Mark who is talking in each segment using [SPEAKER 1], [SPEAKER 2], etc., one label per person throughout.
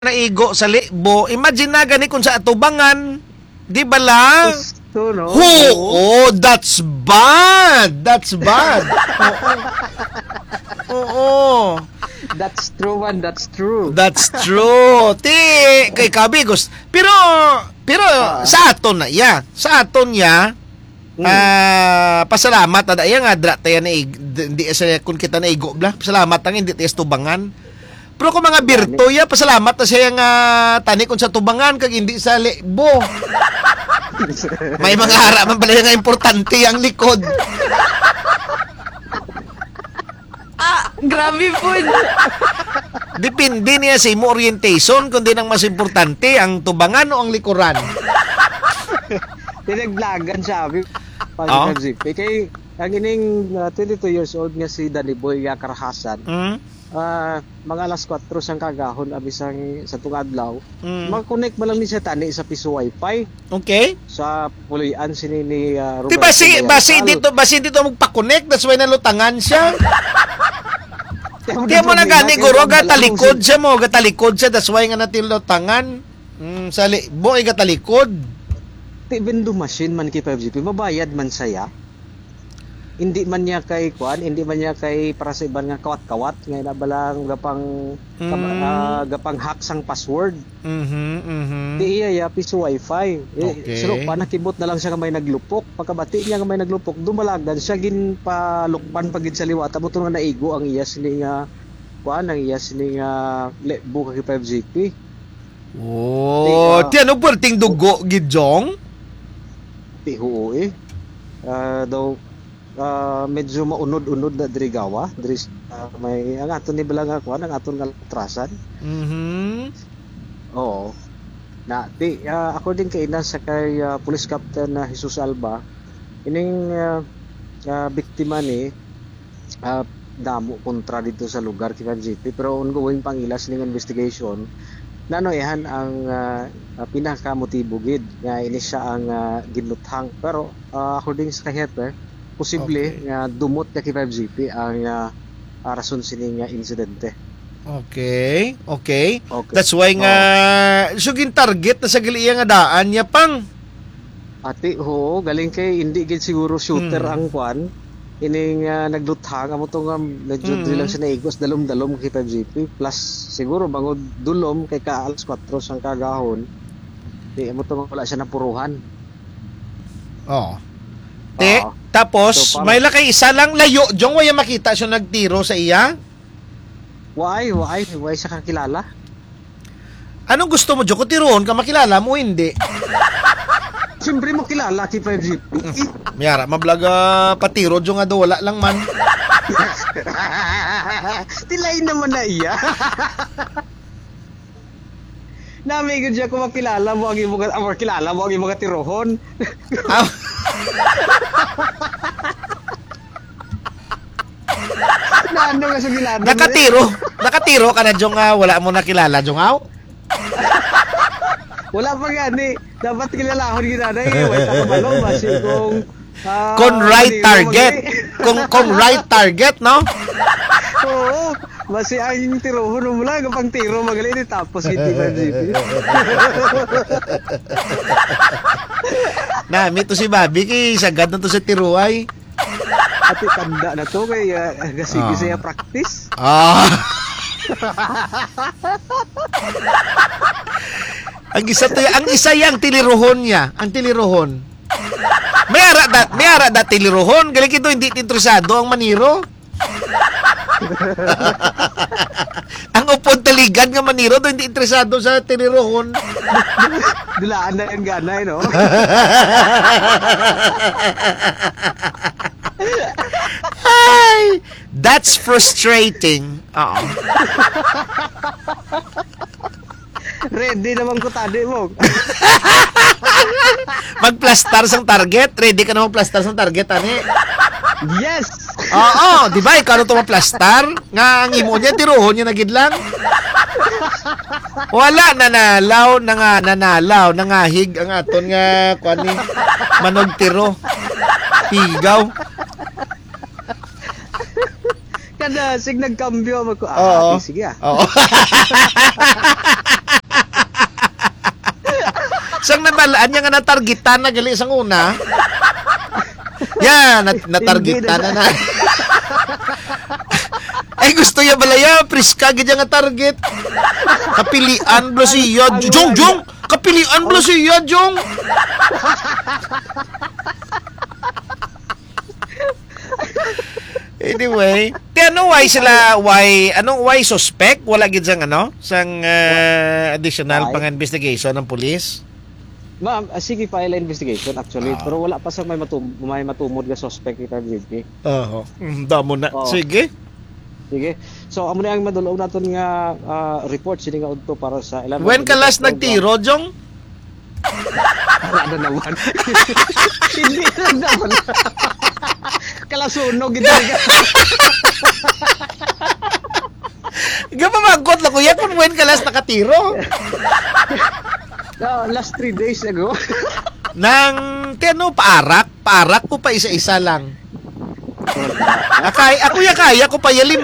[SPEAKER 1] naigo sa libo, imagine na gani kung sa atubangan, di ba lang?
[SPEAKER 2] Gusto, no?
[SPEAKER 1] Oh, that's bad. That's bad. Oo.
[SPEAKER 2] That's true, man. That's true.
[SPEAKER 1] That's true. Kay Kabigos. Pero sa aton na iya. Sa aton niya, pasalamat na daya nga dra tayo na hindi sa kung kita na igo bla. Pasalamat ang hindi tayo tubangan. Pero kung mga birto ya, pasalamat na siya nga tani kung sa tubangan kag hindi sa libo. May mga harapan pala nga importante ang likod.
[SPEAKER 3] Grabe po.
[SPEAKER 1] Depende niya sa imo orientation kung din ang mas importante ang tubangan o ang likuran.
[SPEAKER 2] Tinaglagan sabi.
[SPEAKER 1] Oh.
[SPEAKER 2] Kay ang ining 22 years old nga si Danny Boy Karahasan. Mga alas 4 sang kagahon abisang sa tungadlaw. Mag-connect man lang ni siya tani sa piso wifi.
[SPEAKER 1] Okay?
[SPEAKER 2] Sa puloyan sini ni Roberto.
[SPEAKER 1] Di basi dito magpa-connect, that's why nalutangan siya. Di mo na gani guro gatalikod siya, that's why nga natin lutangan. Sa libo ay gatalikod.
[SPEAKER 2] Ti vending machine man kay 5GP, mabayad man saya. Hindi man niya kay para sa iban nga kawat-kawat nga nabalang gapang hack sang password. Di iya piso wifi.
[SPEAKER 1] Okay.
[SPEAKER 2] So pa nakibot na lang siya nga may naglupok. Pagkabati niya nga may naglupok, dumalagan siya gin palukpan pagid sa liwata mo nga naigo ang iya sini nga lebu kay 5GP.
[SPEAKER 1] Oh, ti ano perting dugo gidjong?
[SPEAKER 2] Ti huo daw medyo maunod-unod na diri gawa diri may ang aton ni bala nga kuan ang aton nga trasan. Oo. Na according kay ina sa kay Police Captain na Jesus Alba, ining biktima ni damo kontra dito sa lugar kay GP, pero ongoing pangilas ning investigation nanoyahan ang pinaka-motibo gid nga ini siya ang ginluthang, pero according sa kahepe posible nga dumot ka kay 5GP ang rason sini nga insidente. Okay. That's why nga sugin target na sa giliya nga daan niya pang. Ati galing kay hindi gid siguro shooter ang kwan. Ining nagluthang amo to nga medyo lang siya naigos dalom-dalom kay 5GP plus siguro bangod dulom kay ka alas 4 sang kagahon. Di amo to wala siya napuruhan.
[SPEAKER 1] Tapos, so, may lakay isa lang layo, jong waya makita siya nagtiro sa iya?
[SPEAKER 2] Why siya kakilala?
[SPEAKER 1] Anong gusto mo, Joko? Tiroon ka makilala mo, hindi?
[SPEAKER 2] Siyempre mo kilala, kay 5GP.
[SPEAKER 1] Mayara, mablaga patiro, jong nga daw, wala lang man.
[SPEAKER 2] Tilayin naman na iya. Namigod siya kung makilala mo ang imong tirohon. Naano nga sa gilada?
[SPEAKER 1] Nakatiro ka na jong wala mo nakilala jong aw?
[SPEAKER 2] Wala pa gani. Dapat kilalahon ginana wala ka balong basi
[SPEAKER 1] kung right target. Kung right target, no?
[SPEAKER 2] Oo. Basi ang tirohon mo lang kapag tiro magaling tapos hindi ba GP.
[SPEAKER 1] Nami to si Bobby kay sagad na to sa tiruay.
[SPEAKER 2] Ati tanda na to kay gasigi saya practice.
[SPEAKER 1] Ang isa yang tilirohon niya, ang tilirohon. May ara da tilirohon, gali kito hindi interesado ang maniro. Ang upod taligan nga maniro do hindi interesado sa tilirohon.
[SPEAKER 2] Dulaan na yung ganay, no?
[SPEAKER 1] Ay, that's frustrating.
[SPEAKER 2] Ready naman ko tadi mo.
[SPEAKER 1] Magplastar sang target. Ready ka na magplastar sang target, ani?
[SPEAKER 2] Yes!
[SPEAKER 1] Oo, di ba? Ikaw na ito maplastar? Nga ang imo niya, tiruhon niya na gidlang. Wala, nanalaw, nangahig ang aton nga, kuan ni, manog tiro. Pigaw.
[SPEAKER 2] Kada, sige, nagkambyo. Sige,
[SPEAKER 1] Oo. Sang nabalaan niya nga natargetan na gali sang una. Yan, natargetan na. Ay gusto niya balaya, priska gid nga target. Kapilian blo siya, Jong. Kapilian blo siya, Jong. Anyway, anong why suspect? Wala gid sang additional
[SPEAKER 2] Why?
[SPEAKER 1] pang investigation ng pulis?
[SPEAKER 2] Ma'am, sige file investigation actually, pero wala pa sa may matumod nga suspect kita dito.
[SPEAKER 1] Oo. Damo na.
[SPEAKER 2] Oo.
[SPEAKER 1] Sige.
[SPEAKER 2] Sige. So amo na ang madulog naton nga report sini nga udto para sa ilan.
[SPEAKER 1] When ka last nagtiro, Jong?
[SPEAKER 2] Wala na naman. Hindi na naman. Kalasunog gid ka.
[SPEAKER 1] Gapamagot la kuya kung when ka last nakatiro.
[SPEAKER 2] Last 3 days ago.
[SPEAKER 1] Nang paarak ko pa isa-isa lang. Kaya ko pa ya 5.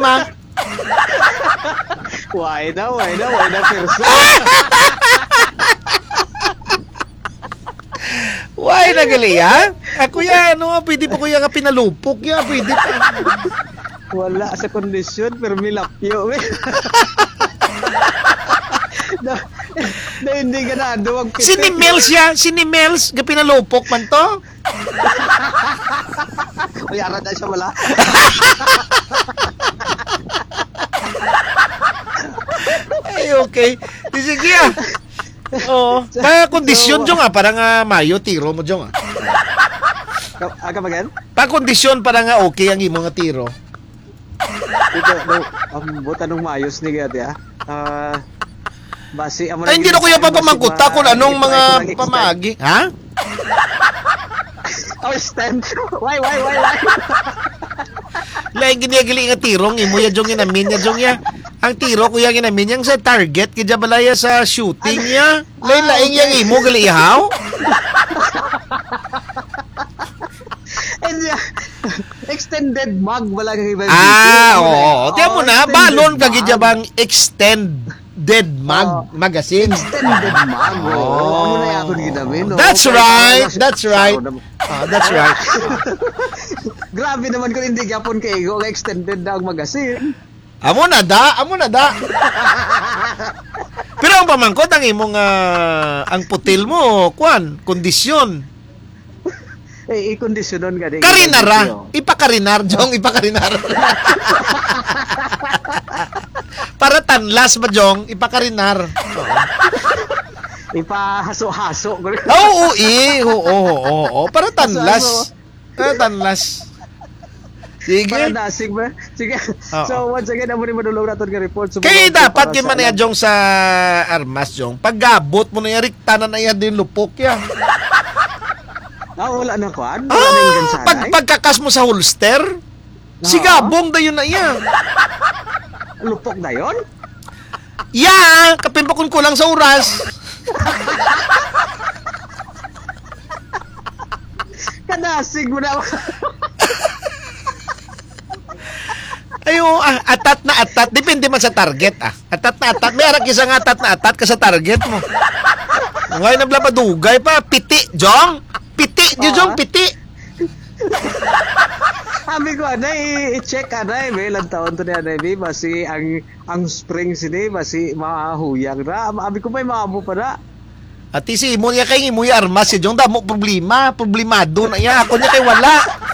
[SPEAKER 2] Why na person.
[SPEAKER 1] Why na gali ya? Ako ya pwede pa kuya ka pinalupok ya, pwede pa.
[SPEAKER 2] Wala sa kondisyon pero milapyo. na hindi ganado ang
[SPEAKER 1] Sinimels ga pinalupok man to.
[SPEAKER 2] Uyara na siya wala.
[SPEAKER 1] Ay, okay. Sige ah. Oo. Pa kondisyon Jong parang mayo tiro mo Jong
[SPEAKER 2] Aga magan?
[SPEAKER 1] Pa kondisyon parang okay ang imo nga tiro.
[SPEAKER 2] Ito buta nung mayos ni gati basi amo
[SPEAKER 1] Ay, hindi na kuya papamangkuta kung anong mga pamagi. Ha?
[SPEAKER 2] Stand. Why?
[SPEAKER 1] Lain ginigali nga tirong imo ya Jong inamin ya Jong ya. Ang tiro kuya ginamin yang sa target kaya balaya sa shooting ya. Lain yang imo gali ihaw.
[SPEAKER 2] And extended mag wala kang iba.
[SPEAKER 1] Oo. Tiyan mo na, balon kagidya bang extended magazine.
[SPEAKER 2] Extended mag. Amo na yakon ginamin.
[SPEAKER 1] That's right. That's right.
[SPEAKER 2] Grabe naman kung hindi gyapon kay ego nga extended na ang magazine.
[SPEAKER 1] Amo na da. Pero ang pamangkot ang imong ang putil mo, kondisyon.
[SPEAKER 2] I-kondisyonon ka din.
[SPEAKER 1] Karinara. Ipakarinar, Jong. Ipakarinar. Para tanlas ba, Jong? Ipakarinar.
[SPEAKER 2] Ipahaso-haso.
[SPEAKER 1] Oo. Para tanlas. Sige.
[SPEAKER 2] Para nasig ba? Sige. So, once again, amo ni madulog natin nga report.
[SPEAKER 1] Kaya dapat kayo man na Jong sa armas, Jong. Paggabot mo na yan, riktanan na yan din lupok yan.
[SPEAKER 2] Wala na kuan. Wala na yung gansanay.
[SPEAKER 1] Pagkakas mo sa holster, sigabong da yun na yan.
[SPEAKER 2] Lupok na yun?
[SPEAKER 1] Kapimpakon ko lang sa oras.
[SPEAKER 2] Kanasig mo na.
[SPEAKER 1] Ayo, atat na atat. Depende man sa target, Atat na atat. May arak isang atat na atat ka sa target mo. Ngayon na blapadugay pa. Piti, Jong. Piti, Jong, piti.
[SPEAKER 2] Ami ko, i-check, may ilang taon to niya, basi ang spring sini, basi mahuyang na. Ami ko, may maamo pa na.
[SPEAKER 1] At si imo niya kay imo ya armas si Jong damo problemado na ya. Ako niya kay wala.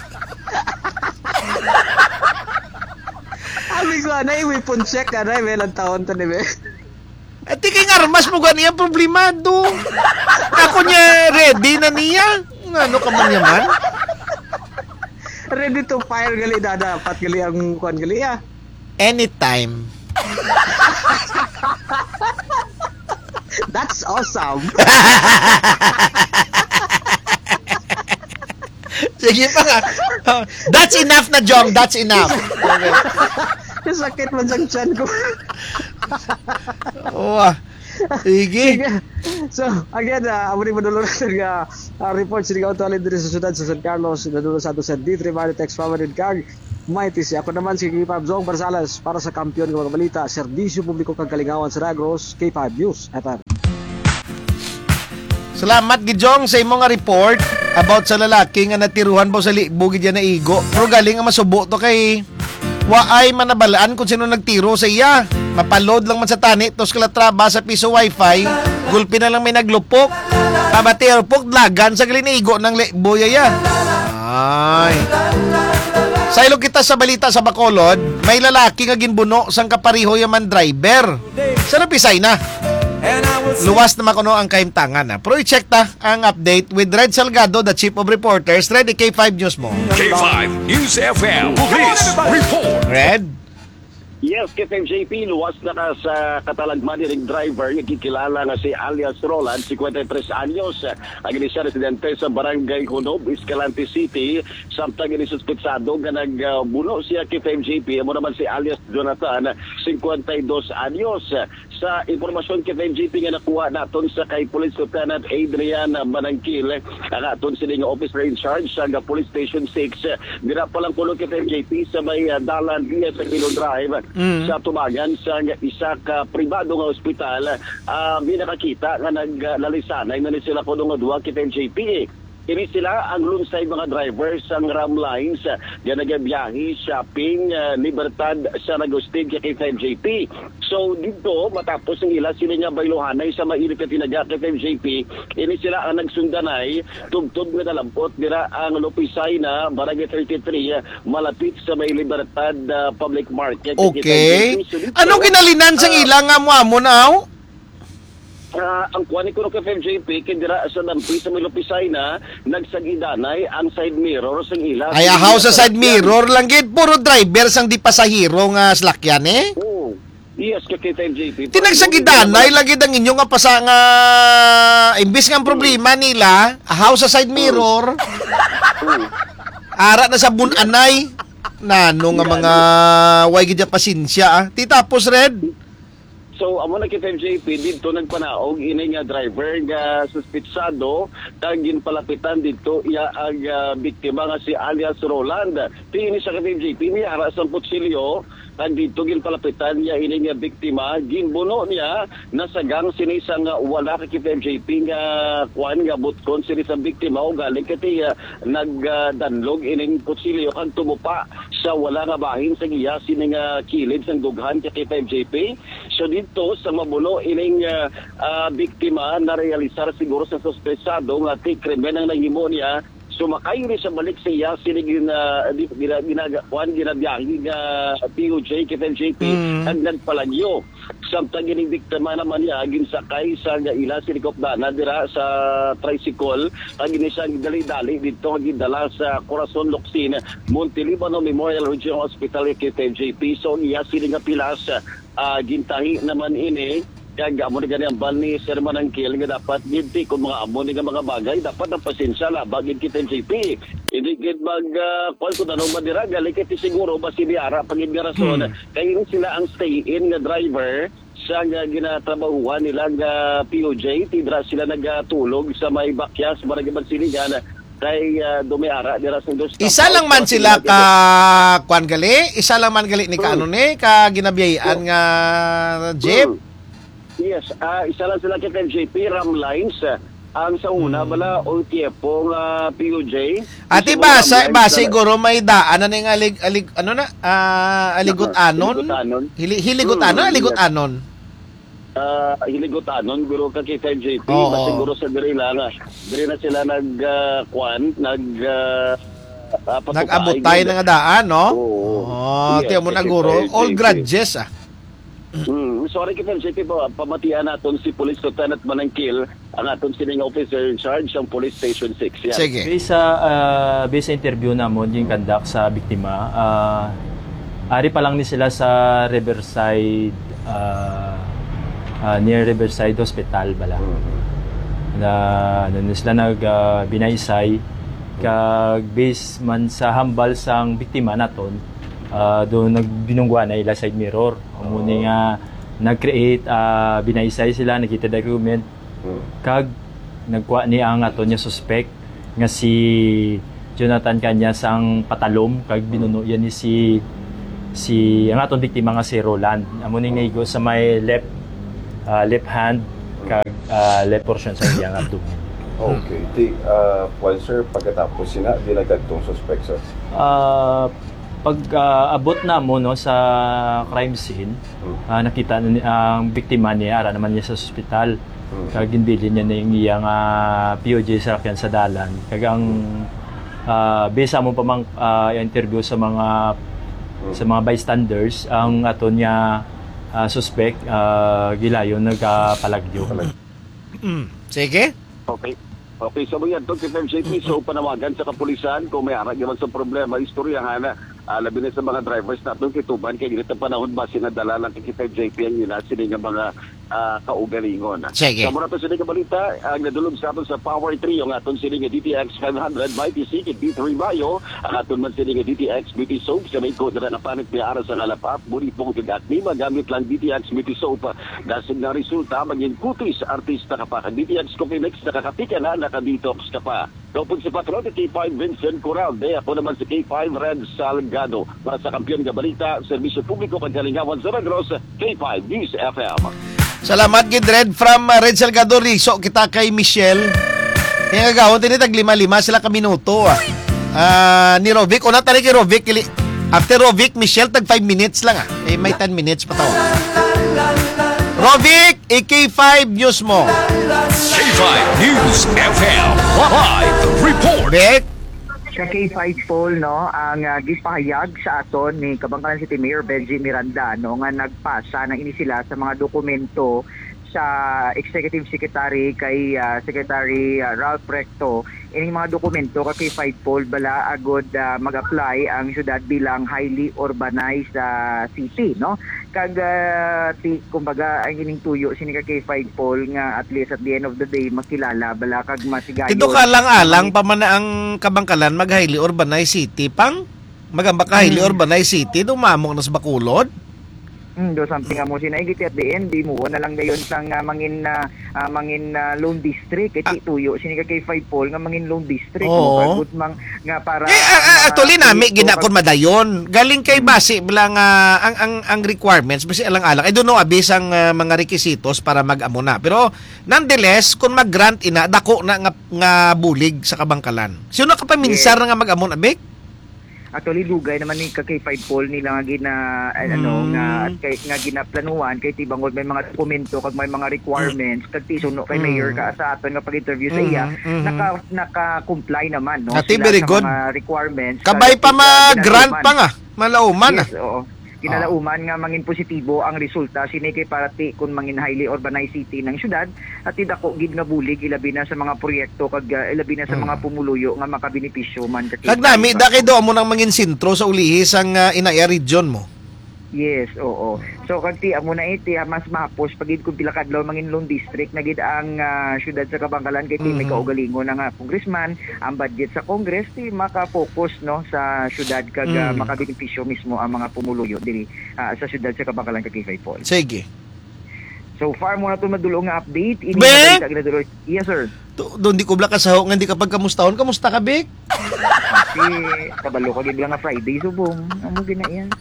[SPEAKER 2] Ami ko, i-weapon check, may ilang taon to niya,
[SPEAKER 1] At kay armas mo ganiya problemado. Ako niya ready na niya. Ano ka man yaman?
[SPEAKER 2] Ready to fire gali dapat gali ang kuan gali
[SPEAKER 1] Anytime.
[SPEAKER 2] That's awesome.
[SPEAKER 1] Sige pa nga. That's enough na, Jong. That's enough. Okay.
[SPEAKER 2] Sakit man sa tiyan ko.
[SPEAKER 1] Sige.
[SPEAKER 2] So, again, amo ni madulog natin nga report sini ka utualin diri sa syudad sa San Carlos, nadulo sa ato sa D3 Maritex Powered Car. Mighty si ako naman si K5 Zong Barsalas para sa kampiyon ng mga balita, serbisyo publiko kag kalingawan sa Negros, K5 News.
[SPEAKER 1] Salamat gidjong sa imong nga report about sa lalaki nga natiruhan po sa libo gid na igo. Pero galing nga masubo to kay waay manabalaan kung sino nagtiro sa iya. Mapaload lang man sa tani tos kalatraba sa piso wifi. Gulpi na lang may naglupok. Pabatirpok lagan sa galing igo ng libo yaya. Ay. Sa ilog kita sa balita sa Bacolod, may lalaki nga ginbuno sang kapariho yaman driver. Sa napisay na. Luwas naman kuno ang kaimtangan. Pero i-check ta ang update with Red Salgado, the Chief of Reporters. Red, K5 News mo.
[SPEAKER 3] K5 News FM. Police Report.
[SPEAKER 1] Red?
[SPEAKER 4] Yes, KFMJP, luwas na ka sa katalagman ng driver yung kikilala nga si alias Roland, 53 anyos. Ang ini siya residente sa Barangay Hunob, Escalante City. Samtang ini suspetsado nga nagbuno siya KFMJP. Amo naman si alias Jonathan, 52 anyos. Sa informasyon KFMJP nga nakuha naton sa kay Police Lieutenant Adrian Manangkil, ang aton sining officer in charge sa Police Station 6. Dira pa lang kuno KFMJP sa may dalan via sa Kilo Drive. Sa tumagan sa isa ka pribado nga ospital, binakakita nga naglalisanay na sila po nga duwa kita MJP. Ini sila ang lunsay mga drivers ang Ram Lines nga nagabiyahe, shopping, Libertad sa Agustin kay MJP. So dito matapos ang ila sila nga baylohanay sa mailip na tinaga kay MJP, ini sila ang nagsundanay tugtog nga nalampot dira ang Lopisay na Barangay 33 malapit sa may Libertad Public Market.
[SPEAKER 1] Okay. Anong ginalinan sang ilang nga mo now?
[SPEAKER 4] Ang kuha ni Kuno KFMJP, kindira sa dampi sa Milopisay na nagsagidanay ang side mirror sa ila.
[SPEAKER 1] Ay, ahaw sa side mirror lang gid. Puro driver sang di pasahero nga slakyan eh.
[SPEAKER 4] Oo. Yes, KFMJP.
[SPEAKER 1] Tinagsagidanay lagi ang inyo nga pasa nga imbis nga ang problema nila, ahaw sa side mirror. Ara na sa bunanay. Nano nga mga way gid pasensya ah. Ti tapos Red.
[SPEAKER 4] So, amo na kita MJP, dito nagpanaog, inay nga driver nga suspitsado, kag ginpalapitan dito, iya ang biktima nga si alias Roland. Tingin sa kita MJP, niya ara sa putsilyo, kag dito ginpalapitan niya inay nga biktima, ginbuno niya, nasagang sinisang wala ka kita MJP nga kuan nga butkon sinisang biktima, o galing kati nagdanlog ining putsilyo, kag tumupa sa wala nga bahin sa iya, sining kilid sang dughan ka kita MJP. So dito sa mabuno ining biktima na realisar siguro sa suspetsado nga ti krimen ang nahimo niya, sumakay rin sa balik sa iya sinig ginabiyahe nga POJ KFMJP ang nagpalagyo. Samtang gining biktima naman niya ginsakay sa ila sinikopdana dira sa tricycle ang ginisang dali-dali dito gidala sa Corazon Locsin Montelibano Memorial Regional Hospital KFMJP. So iya sinig nga pilas gintahi naman ini kag amo ni gani ang ban ni Sir Manangkil nga dapat ginti kung mga amo ni nga mga bagay dapat ang pasensya la bagid kita JP hindi gid mag kung tanong madira gali kiti siguro basi diara pagid nga rason kay sila ang stay in nga driver sa ginatrabahuan nila nga POJ tidra sila nagatulog sa may bakyas barangay Mansiligan kay dumiara dira sa dos.
[SPEAKER 1] Isa lang man sila ka kuan gali, isa lang man gali ni kaano ni ka ginabiyayan nga jeep.
[SPEAKER 4] Yes, isa lang sila kay MJP Ram Lines. Ang sa una bala o tiempo nga POJ. Ati
[SPEAKER 1] ba siguro may daan na ning aligot-anon. Hiligot-anon, aligot-anon.
[SPEAKER 4] Hiligutan guro ka kay MJP siguro sa diri lang diri na sila
[SPEAKER 1] nag-abot tayo ng daan no tiyo mo na guro all grudges
[SPEAKER 4] sorry kay MJP po pamatian naton si Police Lieutenant Manangkil ang aton sining officer in charge ng Police Station 6 yan.
[SPEAKER 1] Sige.
[SPEAKER 5] Based sa interview namon yung conduct sa biktima ari pa lang ni sila sa Riverside near Riverside Hospital bala. Na sila binaysay kag base man sa hambal sang biktima naton doon nagbinungguan na ila side mirror. Muni nga nag-create binaysay sila nakita document kag nagkuha ni ang aton nya suspect nga si Jonathan kanya sang patalom kag binuno yan ni si ang aton biktima nga si Roland. Muni nga igo sa may left hand kag left portion sa iyang abdomen.
[SPEAKER 6] Okay. Well, sir, pagkatapos sina, di na kadtong suspect, sir.
[SPEAKER 5] Pag abot na mo no sa crime scene, nakita na ang biktima niya ara naman niya sa ospital. Kag ginbili niya na yung iyang POJ sa rakyan sa dalan. Kag ang besa mo pa mang interview sa mga bystanders, ang ato niya suspect gilayon nagpalagyo.
[SPEAKER 1] Sige.
[SPEAKER 4] Okay. Okay, so mga ito, Kip MJP, so panawagan sa kapulisan kung may arak naman sa problema, istoryahan na labi na sa mga drivers natin kituban kay ganito panahon ba sinadala ng Kip MJP ang yun sila nga mga kaugalingon.
[SPEAKER 1] Sige.
[SPEAKER 4] Sa muna ito sila nga balita, ang nadulog sa aton sa Power 3, ang aton sila nga DTX 500 by TC, B3 Mayo, ang aton man sila nga DTX Beauty Soap, sa may code na napanit niya ara sa kalapap, buripong tigatni, magamit lang DTX Beauty Soap, dasig na resulta, maging kutis artista ka pa. DTX Coffee Mix, nakakatika na, nakadetox ka pa. Kapag si Patron, K5 Vincent Corralde, ako naman si K5 Red Salgado. Para sa kampiyon nga balita, Serbisyo Publiko, Pagkalingawan sa Negros, K5 News FM.
[SPEAKER 1] Salamat gid Red from Red Salgado Riso kita kay Michelle. Kaya gawon tinitag 5-5 sila ka minuto ni Rovic una tani kay Rovic after Rovic Michelle tag 5 minutes lang may 10 minutes pa taw. Rovic AK5 news mo.
[SPEAKER 3] K5 News FM live report.
[SPEAKER 1] Vic
[SPEAKER 7] Sa K5 poll, no, ang gipahayag sa aton ni Kabangkalan City Mayor Benji Miranda, no, nga nagpasa ng ini sila sa mga dokumento sa Executive Secretary kay Secretary Ralph Recto. Ining mga dokumento kay K5 poll bala agod mag-apply ang syudad bilang highly urbanized city, no. Kag kumbaga ang ining tuyo sini kay K5 poll nga at least at the end of the day makilala bala kag masigayon.
[SPEAKER 1] Kito ka lang pa man na ang Kabangkalan mag highly urbanized city pang magamba ka highly urbanized city dumamok na sa Bacolod.
[SPEAKER 7] Do something mo sinaigit at the end di mo na lang gayon sang mangin loan district iti tuyo sini kay 5 poll nga mangin loan district
[SPEAKER 1] Oo.
[SPEAKER 7] pagud mang nga para
[SPEAKER 1] actually nami ginakon madayon galing kay base bilang ang requirements basi alang-alang I don't know abis ang mga requisitos para mag-amo na pero nonetheless kung mag-grant ina dako na nga bulig sa Kabangkalan sino ka pa minsar nga mag-amo na bek.
[SPEAKER 7] Actually lugay naman ni kay 5 poll nila nga gina nga ginaplanuhan kay tibangod may mga dokumento kag may mga requirements kag tisuno kay mayor ka sa aton nga pag-interview sa iya naka-comply naman no
[SPEAKER 1] Ati,
[SPEAKER 7] sila
[SPEAKER 1] very
[SPEAKER 7] sa
[SPEAKER 1] good.
[SPEAKER 7] mga requirements
[SPEAKER 1] Kabay pa mag-grant pa nga malauman
[SPEAKER 7] yes, oo. Kinalauman nga mangin positibo ang resulta sinikay parati kung mangin highly urbanized city ng syudad at tidako gid nga bulig ilabi na sa mga proyekto kag ilabi na sa mga pumuluyo nga makabenepisyo man
[SPEAKER 1] Kag nami da kay do mo nang mangin sentro sa ulihis ang inaya region mo.
[SPEAKER 7] Yes, oo. So kag ti amo na iti mas mahapos pagid kung pila kadlaw mangin loan district na gid ang syudad sa Kabangkalan kay may kaugalingon nga congressman ang budget sa Congress ti maka-focus no sa syudad kag makabenepisyo mismo ang mga pumuluyo diri sa syudad sa Kabangkalan kay K5 Falls.
[SPEAKER 1] Sige.
[SPEAKER 7] So far mo na to madulo nga update ini
[SPEAKER 1] Bek!
[SPEAKER 7] nga ginadulo. Yes sir.
[SPEAKER 1] Doon di ko bla kasaho nga di ka pagkamustahon kamusta ka Bek?
[SPEAKER 7] Si kabalo ka gid lang nga Friday subong. Amo gina yan.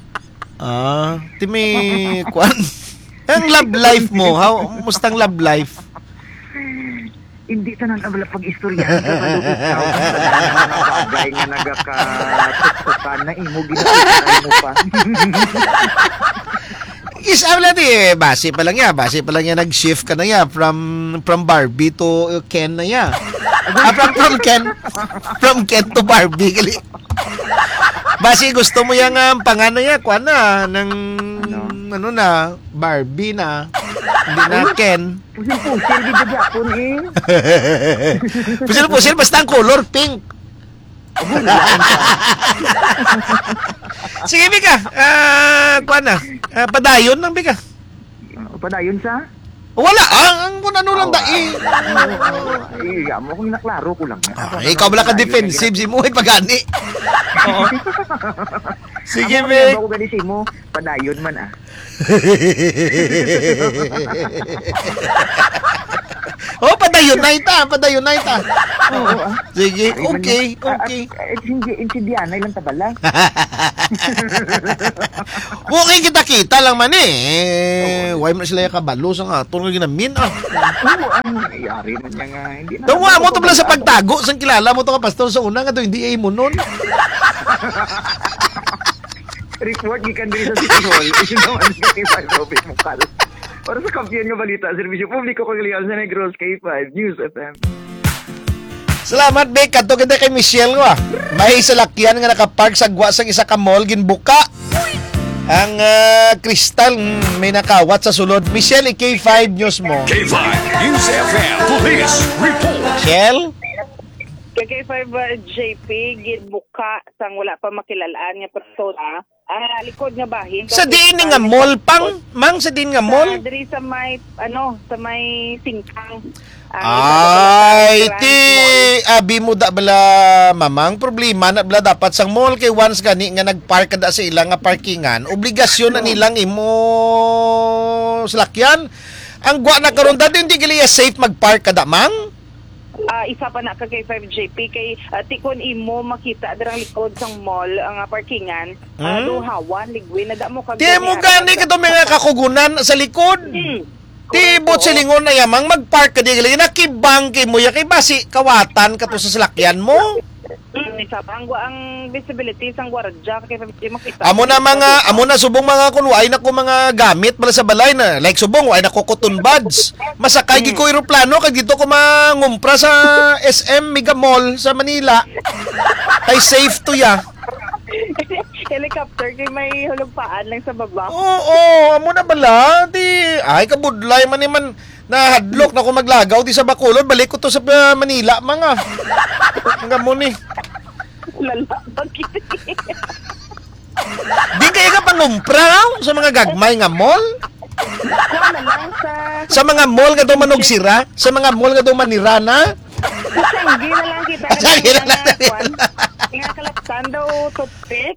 [SPEAKER 1] Timi kwan. Ang love life mo, mustang love life?
[SPEAKER 7] Hindi tanan abala pag-istorya ka balubog ka mga bagay nga nagaka-tuktukan na imo ginagawa mo pa.
[SPEAKER 1] Is base pa lang ya nag-shift ka na ya from Barbie to Ken na ya. From Ken to Barbie gali. Base gusto mo yang pangano ya kuan na ng ano na Barbie na hindi na Ken.
[SPEAKER 7] Pusil-pusil gid gyapon
[SPEAKER 1] Pusil basta ang color pink. Sige Bika, kuan na. Padayon lang Bika.
[SPEAKER 7] Padayon sa?
[SPEAKER 1] Wala, ang kung ano lang dai.
[SPEAKER 7] Mo kung naklaro ko lang.
[SPEAKER 1] Ikaw wala ka defensive si mo pagani. Oo. Sige be.
[SPEAKER 7] Ako gani si mo, padayon man
[SPEAKER 1] Oh, padayon Padayon ta. Sige, okay.
[SPEAKER 7] Insidianay lang tabala.
[SPEAKER 1] Okay, kita lang man eh. Why mo sila kabalo sa nga aton nga ginamin
[SPEAKER 7] Oo, ang nangyayari man niya nga. Hindi na.
[SPEAKER 1] Tawa mo to pala sa pagtago sang kilala mo to ka pastor sa una nga to hindi ay mo nun.
[SPEAKER 7] Report gikan diri sa City Hall. Ito naman K5 Robin Mukal. Para sa kampiyon nga balita, serbisyo publiko kagalian sa Negros K5 News FM.
[SPEAKER 1] Salamat, Bek. Kato kita kay Michelle ko May salakyan nga nakapark sa gwa sang isa ka mall ginbuka. Ang kristal may nakawat sa sulod. Michelle, K5 News mo.
[SPEAKER 3] K5 News FM Police Report.
[SPEAKER 1] Michelle?
[SPEAKER 8] K5 JP ginbuka sang wala pa makilalaan nga persona. Ang likod nga bahin.
[SPEAKER 1] Sa diin nga mall pang? Mang, sa diin nga mall?
[SPEAKER 8] Diri sa may, sa may singkang.
[SPEAKER 1] Ay, abi mo da bala mamang problema na bala dapat sang mall kay once gani nga nagpark kada sa ilang nga parkingan, obligasyon na nilang imo salakyan. Ang gwa na karon dati hindi gali safe magpark kada mang.
[SPEAKER 8] Isa pa na ka kay 5JP kay tikon imo makita darang likod sang mall ang parkingan. Duhawan ligwi na damo kag.
[SPEAKER 1] Di mo gani kadto mga kakugunan sa likod. Tibot silingon na yamang magpark ka di gali nakibangke mo ya kay basi kawatan kato sa salakyan mo.
[SPEAKER 8] Isa pa ang visibility sang gwardiya kay 5JP makita.
[SPEAKER 1] Amo na subong mga kunway na ko mga gamit bala sa balay na like subong way na ko cotton buds. Masakay gi ko eroplano kag dito ko mangumpra sa SM Mega Mall sa Manila. Kay safe to ya.
[SPEAKER 8] Helicopter kay may hulugpaan lang sa baba.
[SPEAKER 1] Oo, amo na bala. Di ay kabudlay man na hadlok na ko maglagaw di sa Bacolod balik ko to sa Manila mga. Hanggang mo ni.
[SPEAKER 8] Lala, bakit?
[SPEAKER 1] Di kayo ka pangumpra sa mga gagmay nga mall?
[SPEAKER 8] Kuha na lang
[SPEAKER 1] Sa mga mall nga daw manog sira? Sa mga mall nga daw manirana?
[SPEAKER 8] Sanggi na lang kita.
[SPEAKER 1] Sanggi na lang.
[SPEAKER 8] Nga kalapsan daw toothpick.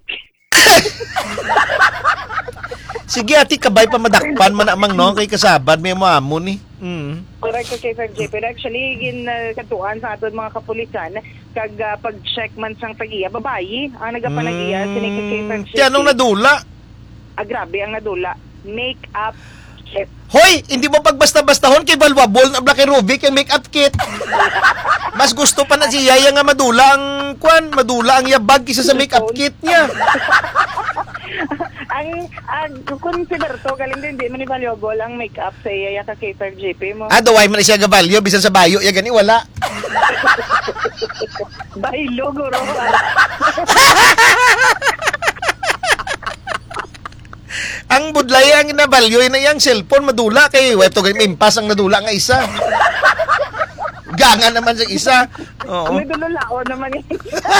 [SPEAKER 1] Sige, ati kabay pa madakpan man amang no kay kasabad may maamo ni.
[SPEAKER 8] Correct kay 5JP. Actually, katuan sa aton mga kapulisan kag pag-check man sang tagiya babayi ang nagapanagiya sini kay 5JP.
[SPEAKER 1] Kaya anong nadula?
[SPEAKER 8] Grabe ang nadula. Make-up kit.
[SPEAKER 1] Hoy, hindi mo pagbasta-bastahon kay Balwabol na Black Ruby kay make-up kit. Mas gusto pa na si Yaya nga madula ang yabag kisa sa make-up kit niya.
[SPEAKER 8] ang consider to galing din man ni valuable ang make-up sa iya ka kay 5JP mo.
[SPEAKER 1] Daway man siya gabalyo bisan sa bayo ya gani wala.
[SPEAKER 8] Baylo guro.
[SPEAKER 1] Ang budlay ang nabalyo na yang cellphone madula kay web to gani impas ang nadula nga isa. Gangan naman sa isa. Oo.
[SPEAKER 8] May dululaon naman yun.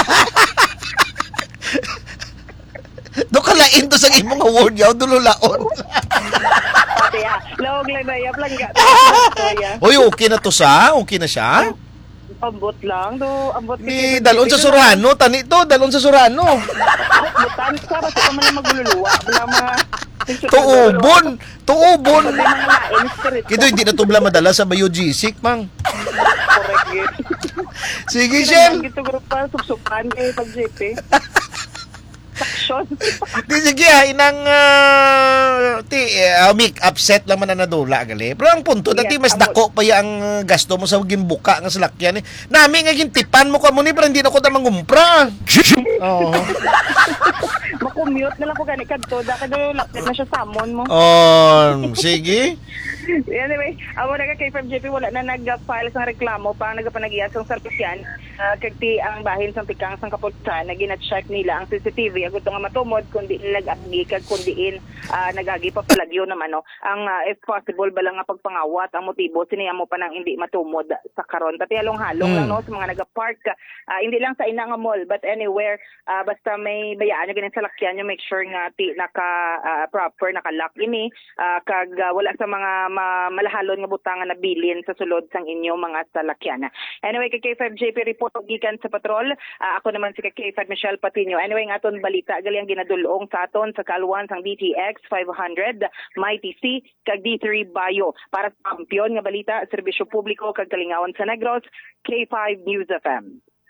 [SPEAKER 1] Do kalain to sa imong award yaw dululaon.
[SPEAKER 8] Pati lawag lang na yap lang ga.
[SPEAKER 1] Hoy, okay na to sa? Okay na siya?
[SPEAKER 8] Ambot lang do, ambot
[SPEAKER 1] Ni dalon sa Surano, tani to, dalon sa Surano.
[SPEAKER 8] Butan sa basta ka man magluluwa, wala mga
[SPEAKER 1] Tuubon.
[SPEAKER 8] mga lain spirit.
[SPEAKER 1] Kito hindi na tubla madala sa Bayo G-Sick, mang.
[SPEAKER 8] Correct yun.
[SPEAKER 1] Sige, Shell.
[SPEAKER 8] Gito group pa supsukan kay 5JP. Action.
[SPEAKER 1] Di sige inang make upset lang man na nadula gali. Pero ang punto dati mas dako pa ya ang gasto mo sa ginbuka nga salakyan nami nga gintipan mo mo ni pero hindi na ko ta mangumpra. Oo.
[SPEAKER 8] Makumute na lang ko gani kadto da kada lapit na siya samon mo.
[SPEAKER 1] Sige.
[SPEAKER 8] Anyway, amo na kay 5JP wala na nag-file sang reklamo pa nagapanagiyas sang sarkisyan kagti ang bahin sang tikang sang kapulisan na gina-check nila ang CCTV agud nga matumod kundi nag-agi kag kundiin nagagi pa palagyo naman no ang if possible bala nga pagpangawat ang motibo sini amo pa nang hindi matumod sa karon pati halong-halong lang no sa mga naga-park hindi lang sa ina nga mall but anywhere basta may bayaan ganin sa lakyan nyo make sure nga naka proper naka-lock ini kag wala sa mga malahalon nga butangan na bilin sa sulod sang inyo mga salakyan. Anyway, kay K5JP report gikan sa patrol. Ako naman si K5 Michelle Patino. Anyway, nga aton balik balita gali ang ginadulong sa aton sa kaluan sang DTX 500, Mighty C, kag D3 Bayo. Para sa kampiyon nga balita, serbisyo publiko kag kalingawan sa Negros, K5 News FM.